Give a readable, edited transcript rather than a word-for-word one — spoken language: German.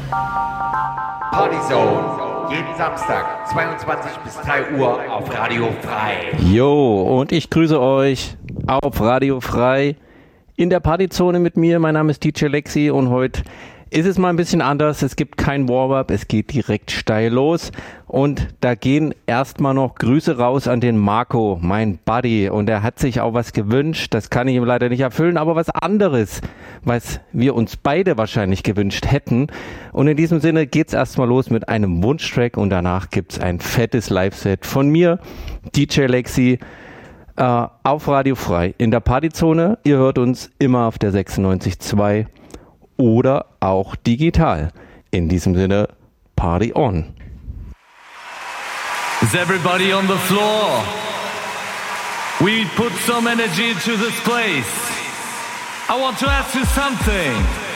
Partyzone, jeden Samstag, 22 bis 3 Uhr auf Radio Frei. Jo, und ich grüße euch auf Radio Frei in der Partyzone mit mir. Mein Name ist DJ Lexi und heute ist es mal ein bisschen anders. Es gibt kein Warm-up, es geht direkt steil los. Und da gehen erstmal noch Grüße raus an den Marco, mein Buddy. Und er hat sich auch was gewünscht. Das kann ich ihm leider nicht erfüllen, aber was anderes, was wir uns beide wahrscheinlich gewünscht hätten. Und in diesem Sinne geht's erstmal los mit einem Wunschtrack und danach gibt's ein fettes Live-Set von mir, DJ Lexi, auf Radio Frei in der Partyzone. Ihr hört uns immer auf der 96.2 oder auch digital. In diesem Sinne, Party on. Is everybody on the floor? We put some energy into this place. I want to ask you something.